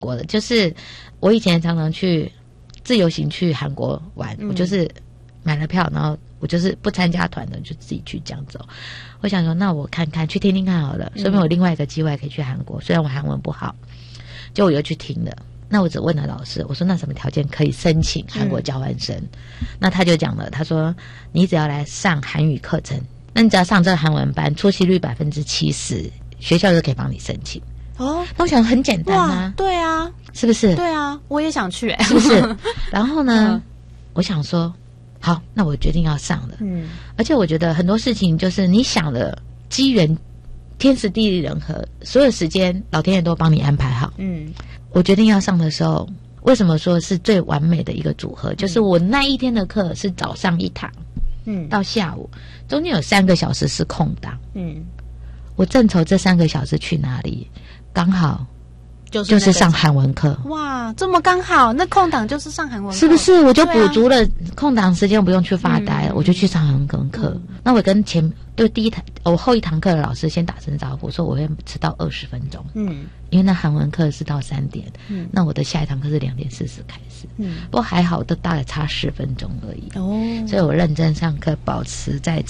国的，就是我以前常常去自由行去韩国玩，我就是买了票，然后我就是不参加团的，就自己去这样走。我想说，那我看看去听听看好了，说明我另外一个机会可以去韩国，虽然我韩文不好，就我又去听了。那我只问了老师，我说那什么条件可以申请韩国交换生？那他就讲了，他说你只要来上韩语课程，那你只要上这个韩文班，出席率70%，学校就可以帮你申请。哦，那我想很简单啊， 对啊， 是不是？ 对啊，我也想去是不是？然后呢，我想说，好，那我决定要上了。而且我觉得很多事情就是你想的机缘，天时地利人和，所有时间老天爷都帮你安排好。我决定要上的时候，为什么说是最完美的一个组合？就是我那一天的课是早上一堂，到下午，中间有3个小时是空档。我正愁这3个小时去哪里，刚好就是上韩文课。 哇，这么刚好，那空档就是上韩文课， 是不是？我就补足了空档时间，我不用去发呆了，我就去上韩文课。那我跟我后一堂课的老师先打声招呼，说我会迟到20分钟。因为那韩文课是到3点，那我的下一堂课是2点40开始。不过还好，都大概差10分钟而已。所以我认真上课，保持在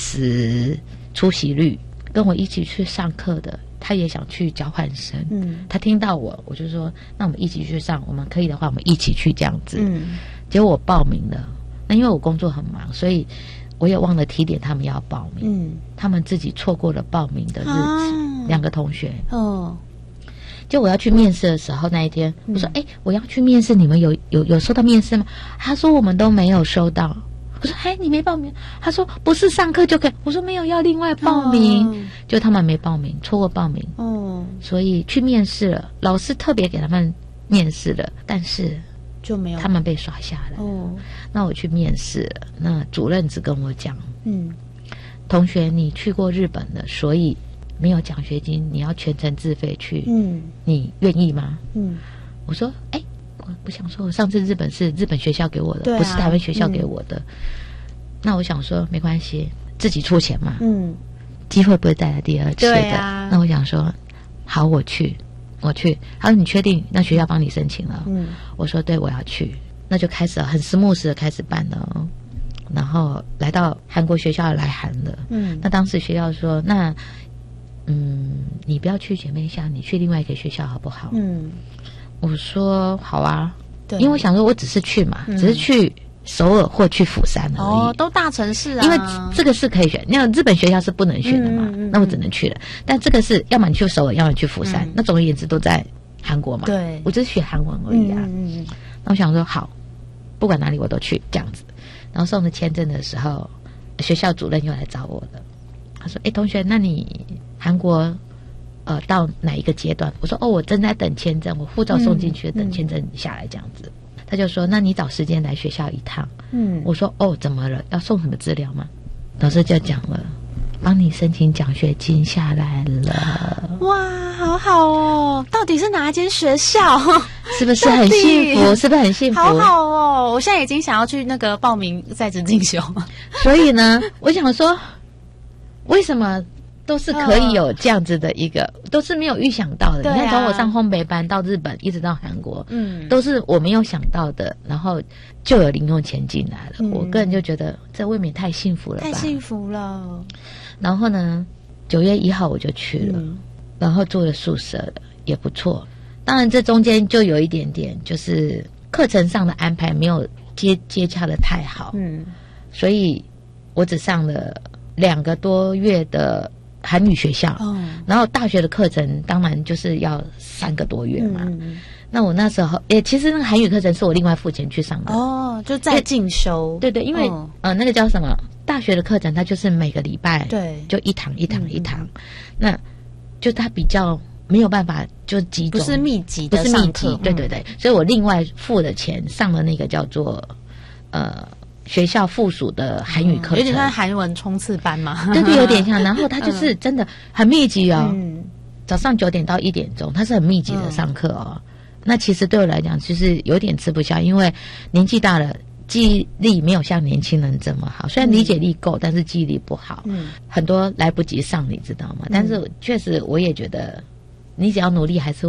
70出席率。跟我一起去上课的，他也想去交换生。他听到我就说，那我们一起去上，我们可以的话我们一起去这样子。结果我报名了，那因为我工作很忙，所以我也忘了提点他们要报名。他们自己错过了报名的日子，2个同学。就我要去面试的时候，那一天我说我要去面试，你们有收到面试吗？他说我们都没有收到。我说你没报名？他说不是上课就可以。我说没有，要另外报名。就他们没报名，错过报名。所以去面试了，老师特别给他们面试了，但是就没有， 他们被刷下来。那我去面试了，那主任只跟我讲，同学你去过日本了，所以没有奖学金，你要全程自费去。你愿意吗？我说我想说，我上次日本是日本学校给我的，不是台湾学校给我的。那我想说，没关系，自己出钱嘛。机会不会再来第二次的。那我想说，好，我去。他说你确定？那学校帮你申请了？我说对，我要去。那就开始很smooth的开始办了。然后来到韩国学校来韩了。那当时学校说，那你不要去姐妹校，你去另外一个学校好不好？我说好啊，因为我想说我只是去嘛，只是去首尔或去釜山而已。 都大城市啊。 因为这个是可以选，那日本学校是不能选的嘛，那我只能去了。但这个是要么你去首尔，要么你去釜山，那总而言之都在韩国嘛。 对， 我只是学韩文而已啊。那我想说好，不管哪里我都去这样子。然后送了签证的时候，学校主任又来找我了。他说同学，那你韩国到哪一个阶段？我说我正在等签证，我护照送进去，等签证下来这样子。他就说那你找时间来学校一趟。我说怎么了？要送什么资料吗？老师就讲了，帮你申请奖学金下来了。 哇，好好哦！到底是哪一间学校？ 是不是很幸福？是不是很幸福？ 好好哦！我现在已经想要去那个报名在职进修。 所以呢，我想说，为什么都是可以有这样子的一个，都是没有预想到的。你看，从我上烘焙班到日本，一直到韩国，都是我没有想到的，然后就有零用钱进来了。我个人就觉得这未免太幸福了吧， 太幸福了。 然后呢，9月1号我就去了，然后住了宿舍了，也不错。当然，这中间就有一点点，就是课程上的安排没有接洽的太好，所以我只上了2个多月的韩语学校，然后大学的课程当然就是要3个多月嘛。那我那时候其实那个韩语课程是我另外付钱去上的就在进修。 对，因为那个叫什么大学的课程，它就是每个礼拜就一堂，那就它比较没有办法就集中， 不是密集的上课。 对，所以我另外付的钱上了那个叫做学校附属的韩语课程， 有点像韩文冲刺班嘛。 对，有点像。然后它就是真的很密集哦，早上9点到1点钟，它是很密集的上课哦。那其实对我来讲，就是有点吃不消，因为年纪大了，记忆力没有像年轻人这么好。虽然理解力够，但是记忆力不好，很多来不及上，你知道吗？但是确实我也觉得，你只要努力，还是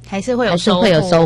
还是会有收